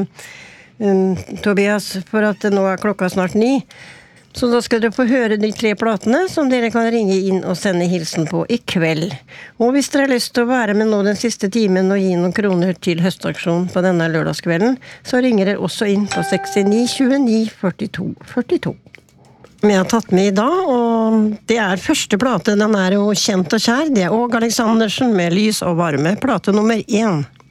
Tobias, for at nå klokka snart 9. Så da skal dere få høre de 3 platene som dere kan ringe inn og sende hilsen på i kveld. Og hvis dere har lyst til å være med nå den siste timen og gi noen kroner til høstaksjon på denne lørdagskvelden, så ringer dere også inn på 69 29 42 42. Vi har tatt med i dag, og det første plate, den jo kjent og kjær. Det Åge Aleksandersen med Lys og varme, plate nummer 1.